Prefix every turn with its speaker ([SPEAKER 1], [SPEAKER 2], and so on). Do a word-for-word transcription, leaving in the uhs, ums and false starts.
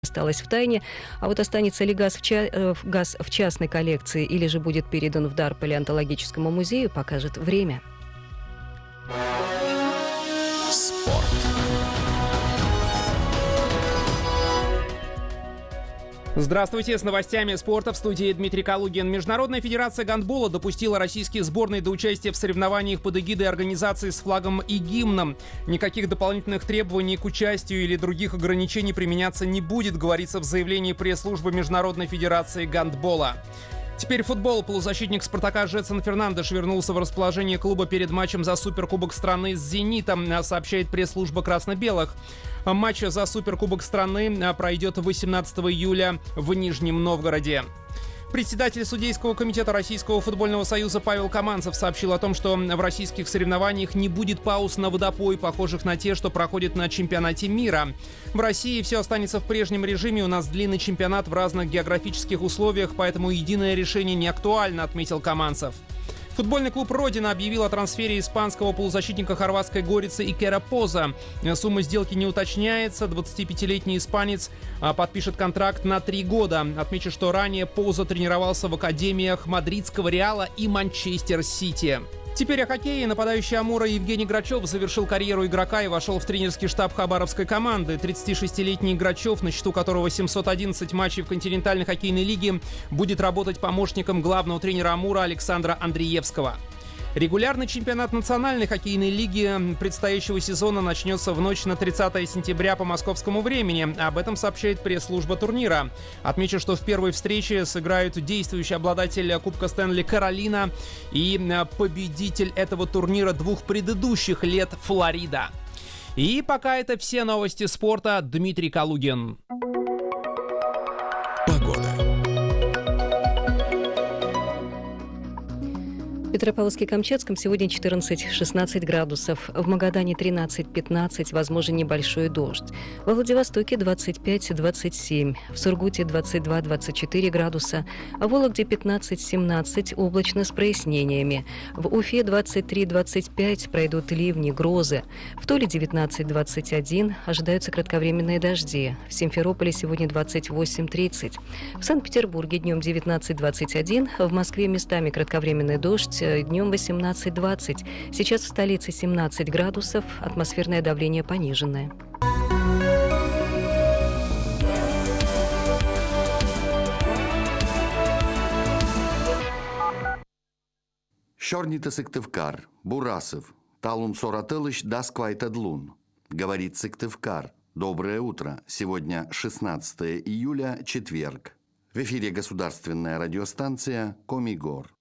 [SPEAKER 1] осталось в тайне. А вот останется ли газ в, ча- э, газ в частной коллекции или же будет передан в дар палеонтологическому музею, покажет время.
[SPEAKER 2] Спорт.
[SPEAKER 3] Здравствуйте, с новостями спорта в студии Дмитрий Калугин. Международная федерация гандбола допустила российские сборные до участия в соревнованиях под эгидой организации с флагом и гимном. Никаких дополнительных требований к участию или других ограничений применяться не будет, говорится в заявлении пресс-службы Международной федерации гандбола. Теперь футбол. Полузащитник «Спартака» Жедсон Фернандеш вернулся в расположение клуба перед матчем за Суперкубок страны с «Зенитом», сообщает пресс-служба красно-белых. Матч за Суперкубок страны пройдет восемнадцатого июля в Нижнем Новгороде. Председатель судейского комитета Российского футбольного союза Павел Каманцев сообщил о том, что в российских соревнованиях не будет пауз на водопой, похожих на те, что проходят на чемпионате мира. В России все останется в прежнем режиме, у нас длинный чемпионат в разных географических условиях, поэтому единое решение не актуально, отметил Каманцев. Футбольный клуб «Родина» объявил о трансфере испанского полузащитника хорватской «Горицы» Икера Поза. Сумма сделки не уточняется. двадцатипятилетний испанец подпишет контракт на три года. Отмечу, что ранее Поза тренировался в академиях мадридского «Реала» и «Манчестер Сити». Теперь о хоккее. Нападающий «Амура» Евгений Грачев завершил карьеру игрока и вошел в тренерский штаб хабаровской команды. тридцатишестилетний Грачев, на счету которого семьсот одиннадцать матчей в континентальной хоккейной лиге, будет работать помощником главного тренера «Амура» Александра Андреевского. Регулярный чемпионат национальной хоккейной лиги предстоящего сезона начнется в ночь на тридцатое сентября по московскому времени. Об этом сообщает пресс-служба турнира. Отмечу, что в первой встрече сыграют действующий обладатель Кубка Стэнли Каролина и победитель этого турнира двух предыдущих лет Флорида. И пока это все новости спорта. Дмитрий Калугин.
[SPEAKER 2] Погода.
[SPEAKER 1] В Петропавловске-Камчатском сегодня четырнадцать-шестнадцать градусов, в Магадане тринадцать-пятнадцать, возможен небольшой дождь. Во Владивостоке двадцать пять-двадцать семь, в Сургуте двадцать два-двадцать четыре градуса, а в Вологде пятнадцать-семнадцать, облачно с прояснениями. В Уфе двадцать три-двадцать пять, пройдут ливни, грозы. В Туле девятнадцать-двадцать один, ожидаются кратковременные дожди. В Симферополе сегодня двадцать восемь-тридцать. В Санкт-Петербурге днем девятнадцать-двадцать один, в Москве местами кратковременный дождь, днем восемнадцать-двадцать. Сейчас в столице семнадцать градусов, атмосферное давление пониженное.
[SPEAKER 4] Щорните Сыктывкар, Бурасов, Талун Соратылыч Дасквайтадлун. Говорит Сыктывкар. Доброе утро. Сегодня шестнадцатое июля, четверг. В эфире государственная радиостанция «Комигор».